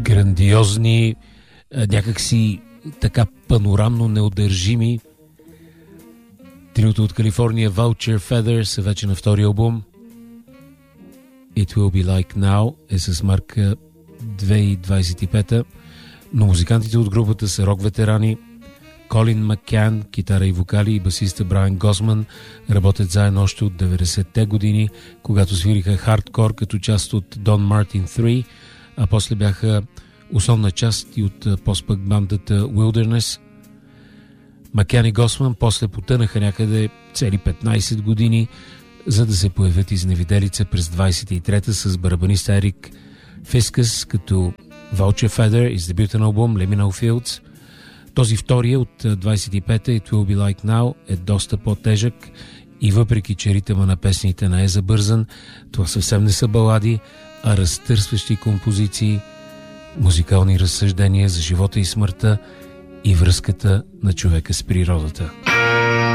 грандиозни, някакси така панорамно неудържими. Триото от Калифорния Vulture Feather са вече на втори албум. It Will Be Like Now е с марка 2025, но музикантите от групата са рок ветерани. Колин Маккан, китара и вокали, и басиста Брайан Госман работят заедно още от 90-те години, когато свириха хардкор като част от Don Martin 3, а после бяха основна част и от постпък бандата Wilderness. Маккан и Госман после потънаха някъде цели 15 години, за да се появят изневиделица през 23-та с барабаниста Ерик Фискас като Vulture Feather из дебютен албум Liminal Fields. Този втория от 25-та It Will Be Like Now е доста по-тежък и въпреки че ритъма на песните не е забързан, това съвсем не са балади, а разтърсващи композиции, музикални разсъждения за живота и смъртта и връзката на човека с природата.